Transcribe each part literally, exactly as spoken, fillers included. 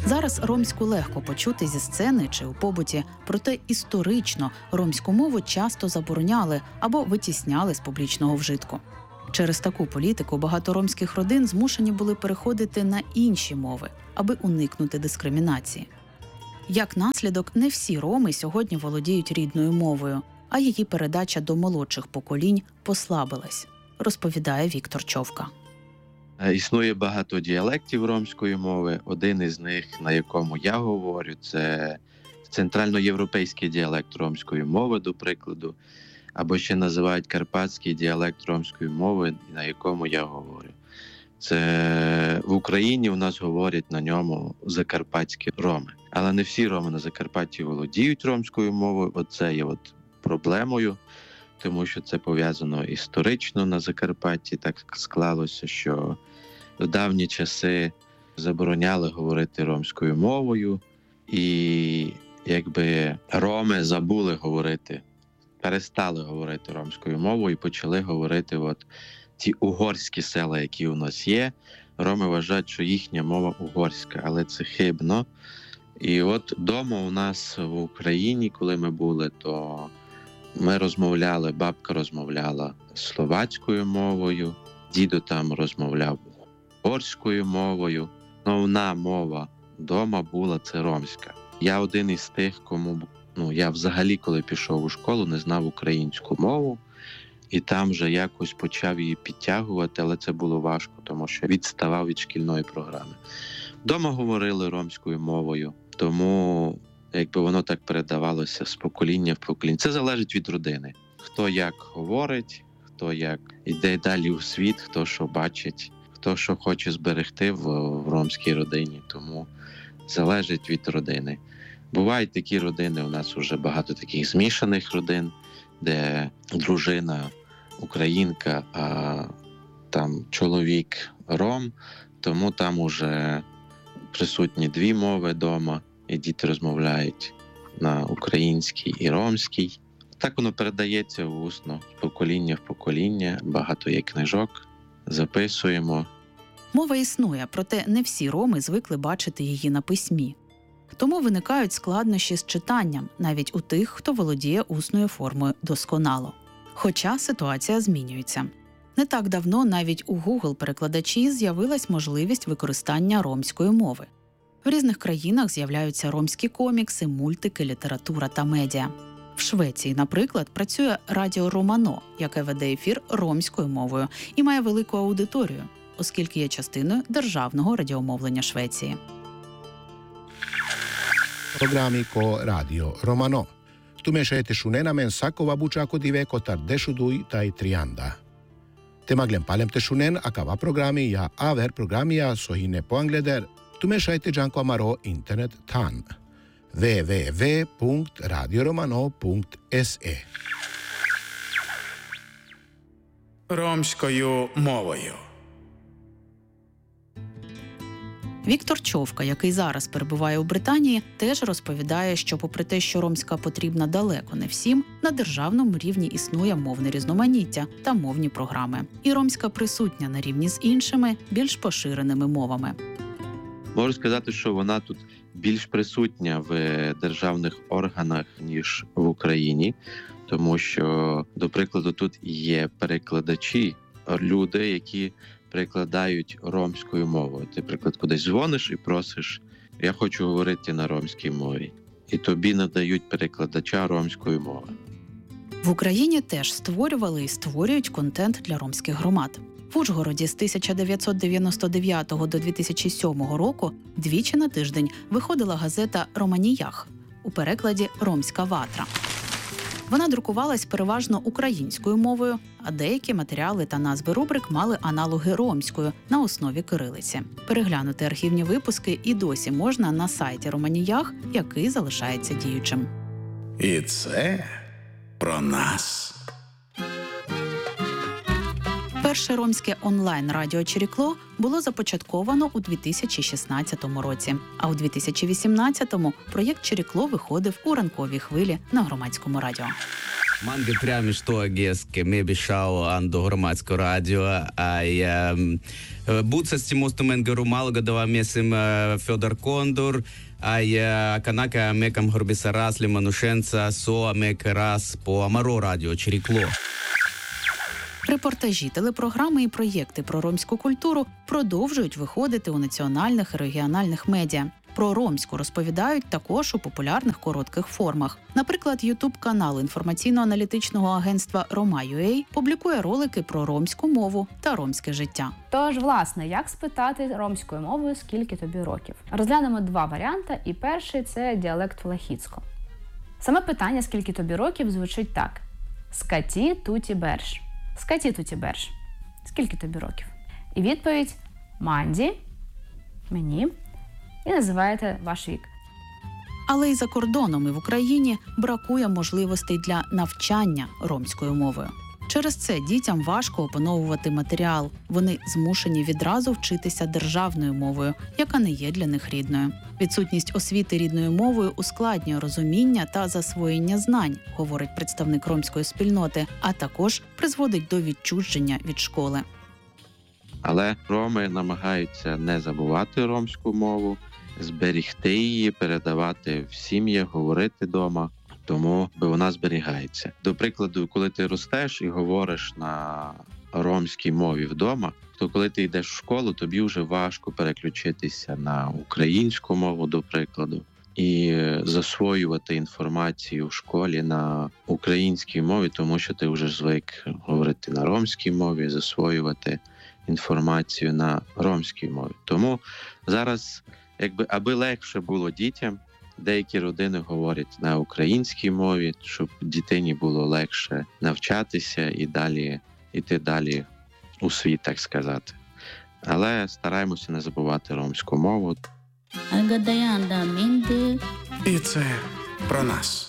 Зараз ромську легко почути зі сцени чи у побуті, проте історично ромську мову часто забороняли або витісняли з публічного вжитку. Через таку політику багато ромських родин змушені були переходити на інші мови, аби уникнути дискримінації. Як наслідок, не всі роми сьогодні володіють рідною мовою, а її передача до молодших поколінь послабилась, розповідає Віктор Човка. Існує багато діалектів ромської мови. Один із них, на якому я говорю, це центральноєвропейський діалект ромської мови, до прикладу, або ще називають карпатський діалект ромської мови, на якому я говорю. Це в Україні у нас говорять на ньому закарпатські роми. Але не всі роми на Закарпатті володіють ромською мовою. Оце є от проблемою, тому що це пов'язано історично на Закарпатті. Так склалося, що в давні часи забороняли говорити ромською мовою, і якби роми забули говорити, перестали говорити ромською мовою і почали говорити от ті угорські села, які у нас є. Роми вважають, що їхня мова угорська, але це хибно. І от вдома у нас в Україні, коли ми були, то ми розмовляли, бабка розмовляла словацькою мовою, дідо там розмовляв угорською мовою. Основна мова вдома була це ромська. Я один із тих, кому, ну, я взагалі, коли пішов у школу, не знав українську мову, і там вже якось почав її підтягувати, але це було важко, тому що відставав від шкільної програми. Вдома говорили ромською мовою, тому якби воно так передавалося з покоління в покоління. Це залежить від родини. Хто як говорить, хто як йде далі у світ, хто що бачить, хто що хоче зберегти в, в ромській родині. Тому залежить від родини. Бувають такі родини, у нас вже багато таких змішаних родин, де дружина українка, а там чоловік ром, тому там уже присутні дві мови вдома, і діти розмовляють на українській і ромській. Так воно передається усно, з покоління в покоління, багато є книжок, записуємо. Мова існує, проте не всі роми звикли бачити її на письмі. Тому виникають складнощі з читанням, навіть у тих, хто володіє усною формою досконало. Хоча ситуація змінюється. Не так давно навіть у Google-перекладачі з'явилась можливість використання ромської мови. В різних країнах з'являються ромські комікси, мультики, література та медіа. В Швеції, наприклад, працює радіо «Романо», яке веде ефір ромською мовою і має велику аудиторію, оскільки є частиною державного радіомовлення Швеції. Programi ko Radio Romano. Tu mešajete šunenamen sakova bučako diveko tar dešuduj taj trianda. Te maglem palem te šunen akava programi ja aver programija sohine po angleder. Tu mešajte džanko amaro internet tan. w w w punkt radio romano punkt s e. Ромською мовою. Віктор Човка, який зараз перебуває у Британії, теж розповідає, що попри те, що ромська потрібна далеко не всім, на державному рівні існує мовне різноманіття та мовні програми. І ромська присутня на рівні з іншими, більш поширеними мовами. Можу сказати, що вона тут більш присутня в державних органах, ніж в Україні, тому що, до прикладу, тут є перекладачі, люди, які перекладають ромською мовою. Ти, наприклад, кудись дзвониш і просиш, я хочу говорити на ромській мові. І тобі надають перекладача ромської мови. В Україні теж створювали і створюють контент для ромських громад. В Ужгороді з тисяча дев'ятсот дев'яносто дев'ятого до дві тисячі сьомого року двічі на тиждень виходила газета «Романіях» у перекладі «Ромська ватра». Вона друкувалась переважно українською мовою, а деякі матеріали та назви рубрик мали аналоги ромською на основі кирилиці. Переглянути архівні випуски і досі можна на сайті «Романіях», який залишається діючим. І це про нас. Перше ромське онлайн-радіо «Чирікло» було започатковано у дві тисячі шістнадцятому році, а у дві тисячі вісімнадцятому проєкт «Чирікло» виходив у ранковій хвилі на Громадському радіо. Манги прямо що гески, ми бішав андо громадського радіо, а я буца з тімосту менгару малогодова місим Федор Кондур, а я канака мекам горбіса раз лиманушенца со мек раз по Амаро радіо Черікло. Репортажі, телепрограми і проєкти про ромську культуру продовжують виходити у національних і регіональних медіа. Про ромську розповідають також у популярних коротких формах. Наприклад, ютуб-канал інформаційно-аналітичного агентства Roma.ua публікує ролики про ромську мову та ромське життя. Тож, власне, як спитати ромською мовою, скільки тобі років? Розглянемо два варіанти, і перший – це діалект Влахіцько. Саме питання «скільки тобі років» звучить так. «Скаті туті берш». «Скаті туті берш». Скільки тобі років? І відповідь «манді», «мені». І називаєте ваш вік. Але й за кордоном, і в Україні бракує можливостей для навчання ромською мовою. Через це дітям важко опановувати матеріал. Вони змушені відразу вчитися державною мовою, яка не є для них рідною. Відсутність освіти рідною мовою ускладнює розуміння та засвоєння знань, говорить представник ромської спільноти, а також призводить до відчуження від школи. Але роми намагаються не забувати ромську мову, зберігти її, передавати в сім'ях, говорити вдома, тому вона зберігається. До прикладу, коли ти ростеш і говориш на ромській мові вдома, то коли ти йдеш в школу, тобі вже важко переключитися на українську мову, до прикладу, і засвоювати інформацію в школі на українській мові, тому що ти вже звик говорити на ромській мові, засвоювати інформацію на ромській мові. Тому зараз, якби, аби легше було дітям, деякі родини говорять на українській мові, щоб дитині було легше навчатися і далі йти далі у світ, так сказати. Але стараємося не забувати ромську мову. І це про нас.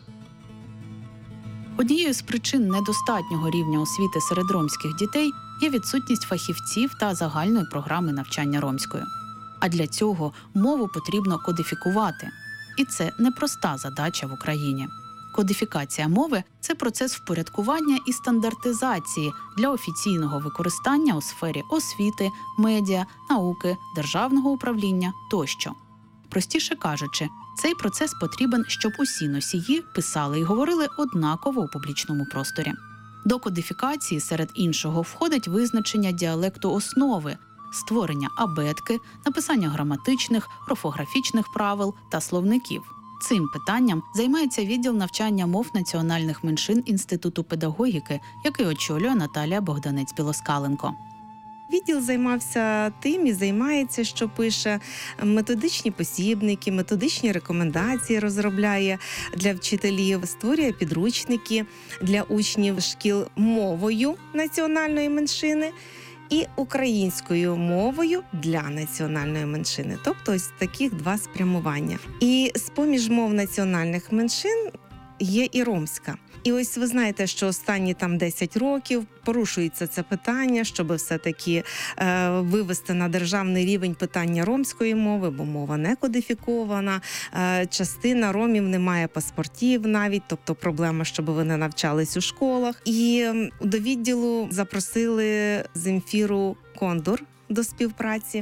Однією з причин недостатнього рівня освіти серед ромських дітей є відсутність фахівців та загальної програми навчання ромською. А для цього мову потрібно кодифікувати. І це непроста задача в Україні. Кодифікація мови – це процес впорядкування і стандартизації для офіційного використання у сфері освіти, медіа, науки, державного управління тощо. Простіше кажучи, цей процес потрібен, щоб усі носії писали і говорили однаково у публічному просторі. До кодифікації серед іншого входить визначення діалекту основи, створення абетки, написання граматичних, орфографічних правил та словників. Цим питанням займається відділ навчання мов національних меншин Інституту педагогіки, який очолює Наталія Богданець-Білоскаленко. Відділ займався тим і займається, що пише методичні посібники, методичні рекомендації розробляє для вчителів, створює підручники для учнів шкіл мовою національної меншини і українською мовою для національної меншини. Тобто ось таких два спрямування. І з-поміж мов національних меншин є і ромська. І ось ви знаєте, що останні там десять років порушується це питання, щоб все-таки е, вивести на державний рівень питання ромської мови, бо мова не кодифікована. Е, частина ромів не має паспортів навіть, тобто проблема, щоб вони навчались у школах. І до відділу запросили Земфіру Кондур до співпраці.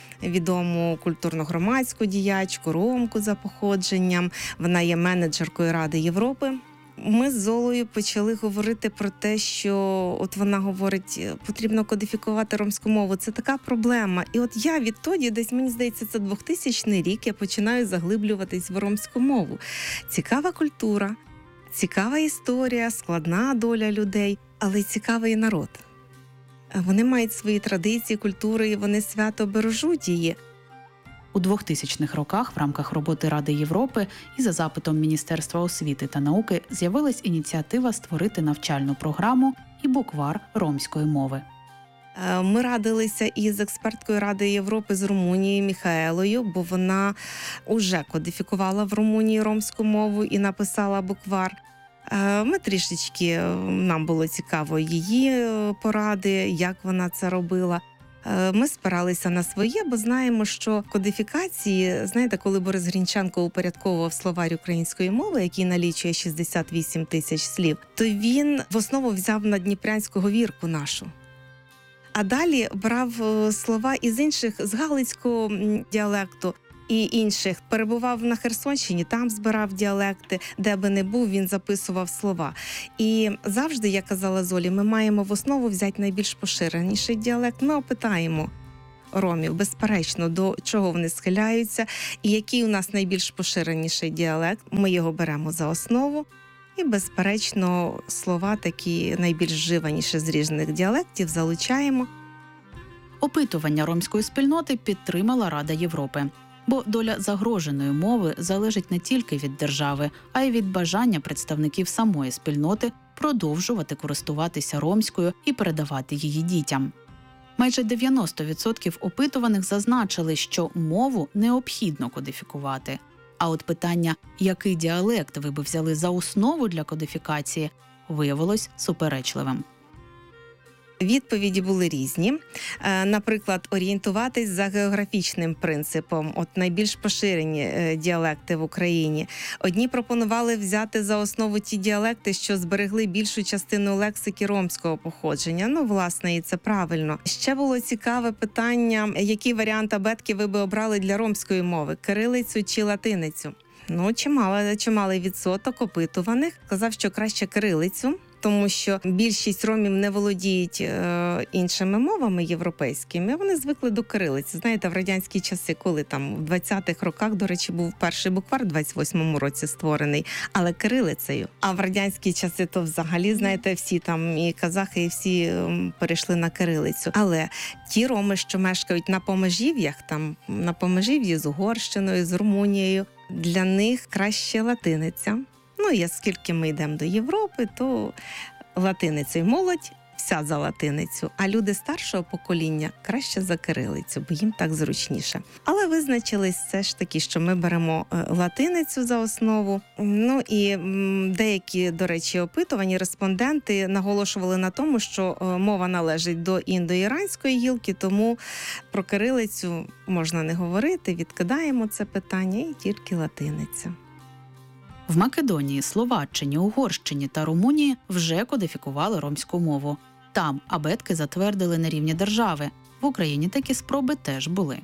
Відому культурно-громадську діячку, ромку за походженням. Вона є менеджеркою Ради Європи. Ми з Золою почали говорити про те, що от вона говорить, потрібно кодифікувати ромську мову. Це така проблема. І от я відтоді, десь, мені здається, це двохтисячний рік, я починаю заглиблюватись в ромську мову. Цікава культура, цікава історія, складна доля людей, але цікавий народ. Вони мають свої традиції, культури, і вони свято бережуть її. У двохтисячних роках в рамках роботи Ради Європи і за запитом Міністерства освіти та науки з'явилась ініціатива створити навчальну програму і буквар ромської мови. Ми радилися із експерткою Ради Європи з Румунії Міхаелою, бо вона уже кодифікувала в Румунії ромську мову і написала буквар. Ми трішечки, нам було цікаво її поради, як вона це робила. Ми спиралися на своє, бо знаємо, що в кодифікації, знаєте, коли Борис Грінченко упорядковував словарь української мови, який налічує шістдесят вісім тисяч слів, то він в основу взяв надніпрянську говірку нашу. А далі брав слова із інших, з галицького діалекту і інших. Перебував на Херсонщині, там збирав діалекти, де би не був, він записував слова. І завжди, я казала Золі, ми маємо в основу взяти найбільш поширеніший діалект. Ми опитаємо ромів, безперечно, до чого вони схиляються, і який у нас найбільш поширеніший діалект. Ми його беремо за основу. І, безперечно, слова такі найбільш вживаніші з різних діалектів залучаємо. Опитування ромської спільноти підтримала Рада Європи. Бо доля загроженої мови залежить не тільки від держави, а й від бажання представників самої спільноти продовжувати користуватися ромською і передавати її дітям. Майже дев'яносто відсотків опитуваних зазначили, що мову необхідно кодифікувати. А от питання, який діалект ви би взяли за основу для кодифікації, виявилось суперечливим. Відповіді були різні. Наприклад, орієнтуватись за географічним принципом, от найбільш поширені діалекти в Україні. Одні пропонували взяти за основу ті діалекти, що зберегли більшу частину лексики ромського походження. Ну, власне, і це правильно. Ще було цікаве питання, який варіант абетки ви би обрали для ромської мови – кирилицю чи латиницю? Ну, чимало, чималий відсоток опитуваних казав, що краще кирилицю, тому що більшість ромів не володіють е, іншими мовами європейськими, вони звикли до кирилиці. Знаєте, в радянські часи, коли там в двадцятих роках, до речі, був перший буквар в двадцять восьмому році створений, але кирилицею. А в радянські часи то взагалі, знаєте, всі там і казахи, і всі е, перейшли на кирилицю. Але ті роми, що мешкають на помежів'ях, там на помежів'ї з Угорщиною, з Румунією, для них краще латиниця. Ну, і оскільки ми йдемо до Європи, то латиницею молодь вся за латиницю, а люди старшого покоління краще за кирилицю, бо їм так зручніше. Але визначились все ж таки, що ми беремо латиницю за основу. Ну і деякі, до речі, опитувані респонденти наголошували на тому, що мова належить до індоіранської гілки, тому про кирилицю можна не говорити, відкидаємо це питання, і тільки латиниця. В Македонії, Словаччині, Угорщині та Румунії вже кодифікували ромську мову. Там абетки затвердили на рівні держави. В Україні такі спроби теж були.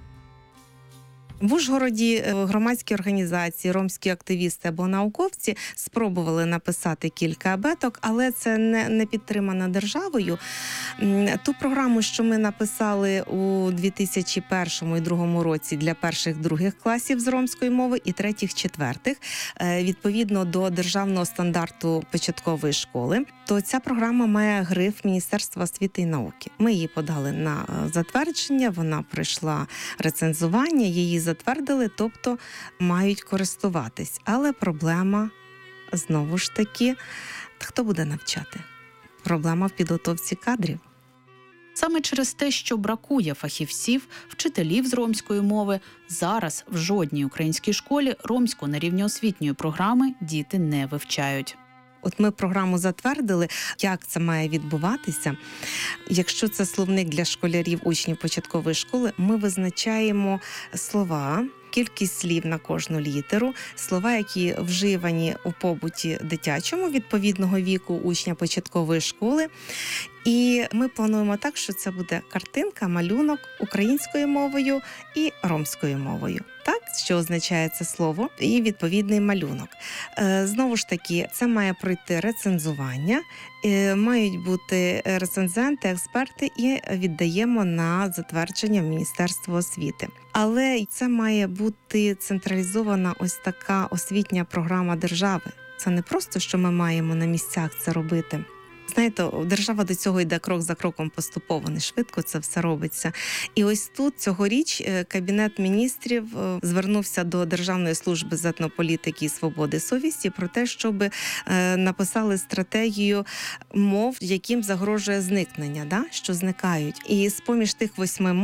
В Ужгороді громадські організації, ромські активісти або науковці спробували написати кілька абеток, але це не, не підтримано державою. Ту програму, що ми написали у дві тисячі першому і дві тисячі другому році для перших-других класів з ромської мови і третіх-четвертих, відповідно до державного стандарту початкової школи, то ця програма має гриф Міністерства освіти і науки. Ми її подали на затвердження, вона пройшла рецензування, її затвердили, тобто мають користуватись. Але проблема, знову ж таки, хто буде навчати? Проблема в підготовці кадрів. Саме через те, що бракує фахівців, вчителів з ромської мови, зараз в жодній українській школі ромську на рівні освітньої програми діти не вивчають. От ми програму затвердили, як це має відбуватися. Якщо це словник для школярів, учнів початкової школи, ми визначаємо слова, кількість слів на кожну літеру, слова, які вживані у побуті дитячому відповідного віку учня початкової школи. І ми плануємо так, що це буде картинка, малюнок українською мовою і ромською мовою. Так, що означає це слово, і відповідний малюнок. Знову ж таки, це має пройти рецензування, мають бути рецензенти, експерти, і віддаємо на затвердження в Міністерство освіти. Але це має бути централізована ось така освітня програма держави. Це не просто, що ми маємо на місцях це робити. Знаєте, держава до цього йде крок за кроком поступово, не швидко це все робиться. І ось тут цьогоріч Кабінет міністрів звернувся до Державної служби з етнополітики і свободи совісті про те, щоб написали стратегію мов, яким загрожує зникнення, да? Що зникають. І з-поміж тих восьми мов,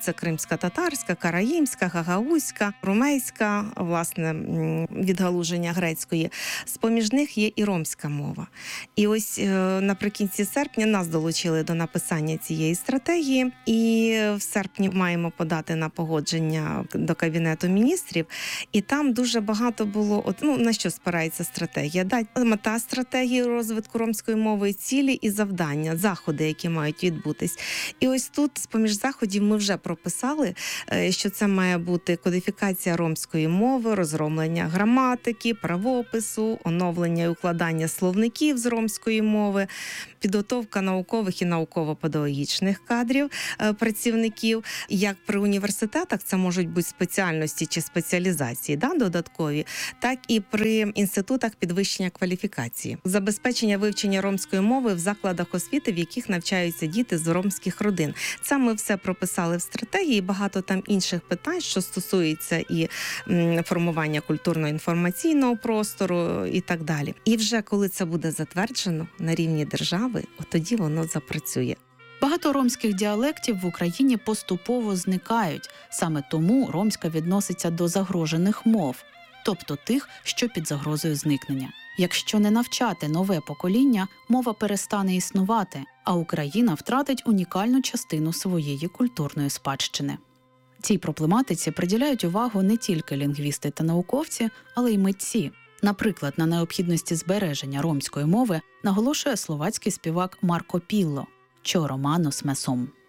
це кримська-татарська, караїмська, гагаузька, румейська, власне, відгалуження грецької. З-поміж них є і ромська мова. І ось наприкінці серпня нас долучили до написання цієї стратегії, і в серпні маємо подати на погодження до Кабінету міністрів. І там дуже багато було, от, ну, на що спирається стратегія. Да, мета стратегії розвитку ромської мови, цілі і завдання, заходи, які мають відбутись. І ось тут, з-поміж заходів, ми вже прописали, що це має бути кодифікація ромської мови, розроблення граматики, правопису, оновлення і укладання словників з ромської мови, підготовка наукових і науково-педагогічних кадрів, працівників. Як при університетах це можуть бути спеціальності чи спеціалізації, да, додаткові, так і при інститутах підвищення кваліфікації. Забезпечення вивчення ромської мови в закладах освіти, в яких навчаються діти з ромських родин. Це ми все прописали в стратегії, багато там інших питань, що стосується і м, формування культурно-інформаційного простору і так далі. І вже коли це буде затверджено на рівні держави, от тоді воно запрацює. Багато ромських діалектів в Україні поступово зникають. Саме тому ромська відноситься до загрожених мов, тобто тих, що під загрозою зникнення. Якщо не навчати нове покоління, мова перестане існувати, а Україна втратить унікальну частину своєї культурної спадщини. Цій проблематиці приділяють увагу не тільки лінгвісти та науковці, але й митці. Наприклад, на необхідності збереження ромської мови наголошує словацький співак Марко Пілло «Чо романо смесом».